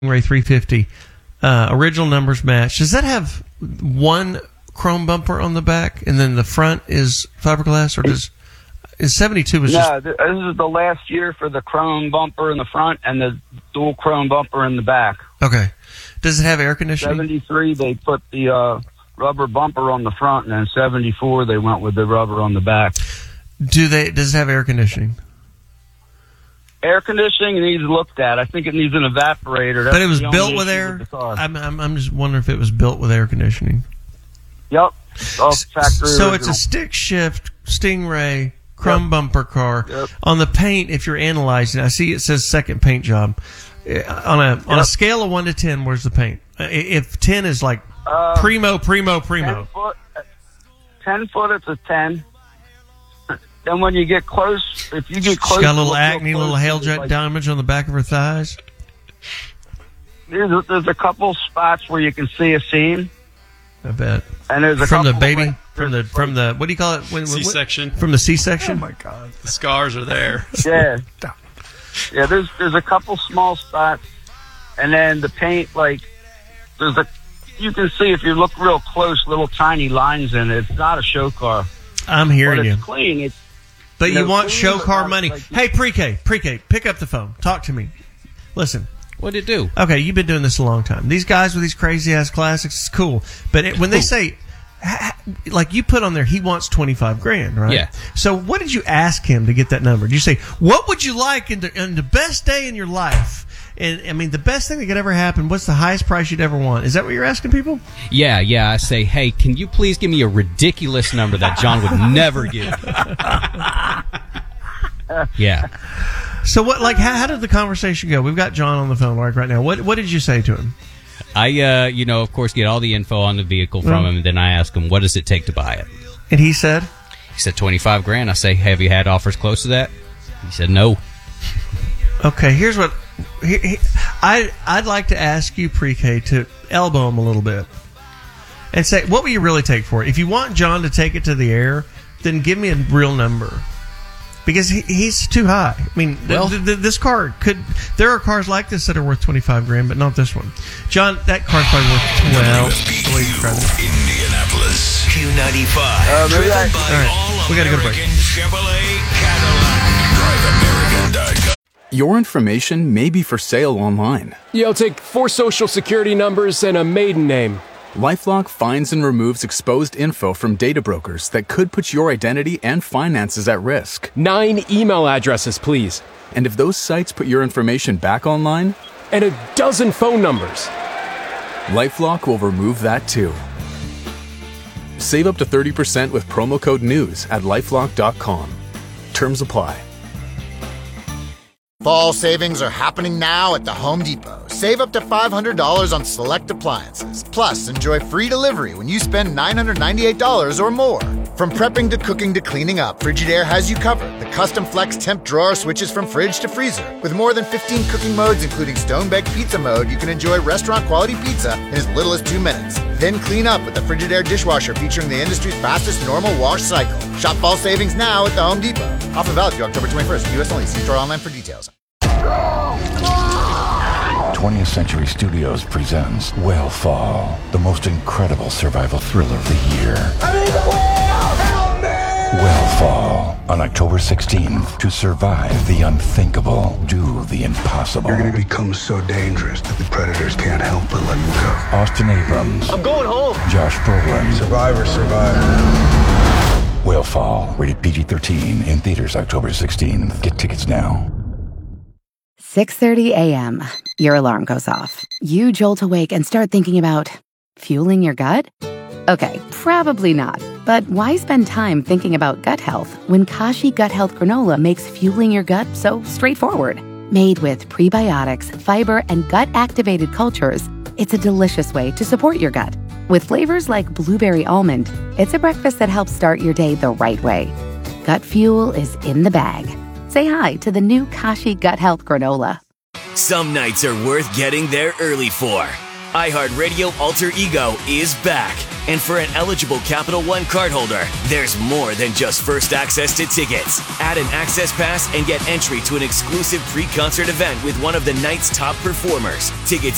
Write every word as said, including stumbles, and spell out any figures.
Stingray three fifty, uh, original numbers match. Does that have one chrome bumper on the back and then the front is fiberglass, or does is seventy-two was no, just... this is the last year for the chrome bumper in the front and the dual chrome bumper in the back. Okay. Does it have air conditioning? seventy-three, they put the uh, rubber bumper on the front, and then seventy-four, they went with the rubber on the back. Do they? Does it have air conditioning? Air conditioning needs looked at. I think it needs an evaporator. That's but it was the only built with issue air? with the car. I'm, I'm, I'm just wondering if it was built with air conditioning. Yep. All factory so original. it's a stick shift Stingray chrome yep. bumper car. Yep. On the paint, if you're analyzing, I see it says second paint job. On a yep. on a scale of one to ten, where's the paint? If ten is like uh, primo, primo, primo. Ten foot, ten foot, it's a ten. Then when you get close, if you get close, she's got a little real acne, a close, little hail jet like, damage on the back of her thighs. There's a, there's a couple spots where you can see a seam. I bet. And there's a from the couple baby, like, from the from the what do you call it? When, C-section. What? From the C-section. Oh my God, the scars are there. Yeah, yeah. There's there's a couple small spots, and then the paint, like there's a you can see if you look real close, little tiny lines in it. It's not a show car. I'm hearing but it's you. Clean. It's But you, you know, want show car not, money. like, hey, pre-K, pre-K, pick up the phone. Talk to me. Listen. What'd it do? Okay, you've been doing this a long time. These guys with these crazy-ass classics, it's cool. But it, when they say, like you put on there, he wants twenty-five grand, right? Yeah. So what did you ask him to get that number? Did you say, what would you like in the, in the best day in your life? And, I mean, the best thing that could ever happen, what's the highest price you'd ever want? Is that what you're asking people? Yeah, yeah. I say, hey, can you please give me a ridiculous number that John would never give? Yeah. So what? Like, how, how did the conversation go? We've got John on the phone like right now. What What did you say to him? I, uh, you know, of course, get all the info on the vehicle from Mm. him, and then I ask him, what does it take to buy it? And he said? He said twenty-five grand. I say, have you had offers close to that? He said no. Okay, here's what he, he, I I'd like to ask you, pre-K, to elbow him a little bit and say, what will you really take for it? If you want John to take it to the air, then give me a real number. Because he, he's too high. I mean, well, th- th- this car could. There are cars like this that are worth twenty-five grand, but not this one. John, that car's probably worth twelve. The way you described it. Indianapolis Q ninety-five. Uh, maybe I, Driven by all right, we gotta go to break. Chevrolet Cadillac. drive american dot com. Your information may be for sale online. Yeah, I'll take four social security numbers and a maiden name. LifeLock finds and removes exposed info from data brokers that could put your identity and finances at risk. Nine email addresses, please. And if those sites put your information back online, and a dozen phone numbers, LifeLock will remove that too. Save up to thirty percent with promo code NEWS at lifelock dot com. Terms apply. Fall savings are happening now at the Home Depot. Save up to five hundred dollars on select appliances. Plus, enjoy free delivery when you spend nine hundred ninety-eight dollars or more. From prepping to cooking to cleaning up, Frigidaire has you covered. The custom flex temp drawer switches from fridge to freezer. With more than fifteen cooking modes, including stone-baked pizza mode, you can enjoy restaurant-quality pizza in as little as two minutes. Then clean up with the Frigidaire dishwasher featuring the industry's fastest normal wash cycle. Shop fall savings now at the Home Depot. Offer valid through October twenty-first. U S only. See store online for details. twentieth Century Studios presents Whale the most incredible survival thriller of the year. I need the whale! Help me! Whale on October sixteenth. To survive the unthinkable, do the impossible. You're going to become so dangerous that the predators can't help but let you go. Austin Abrams. I'm going home. Josh Brolin. Survivor, survivor. Whale rated P G thirteen in theaters October sixteenth. Get tickets now. six thirty a.m. Your alarm goes off. You jolt awake and start thinking about fueling your gut? Okay, probably not. But why spend time thinking about gut health when Kashi Gut Health Granola makes fueling your gut so straightforward? Made with prebiotics, fiber, and gut-activated cultures, it's a delicious way to support your gut. With flavors like blueberry almond, it's a breakfast that helps start your day the right way. Gut fuel is in the bag. Say hi to the new Kashi Gut Health Granola. Some nights are worth getting there early for. iHeartRadio Alter Ego is back. And for an eligible Capital One cardholder, there's more than just first access to tickets. Add an access pass and get entry to an exclusive pre-concert event with one of the night's top performers. Tickets